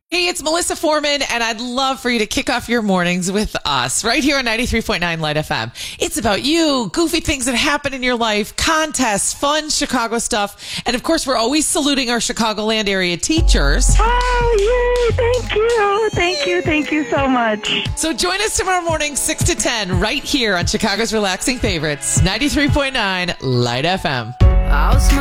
Hey, it's Melissa Foreman, and I'd love for you to kick off your mornings with us right here on 93.9 Light FM. It's about you, goofy things that happen in your life, contests, fun Chicago stuff, and of course, we're always saluting our Chicagoland area teachers. Oh, yay, thank you so much. So join us tomorrow morning, 6 to 10, right here on Chicago's Relaxing Favorites, 93.9 Light FM.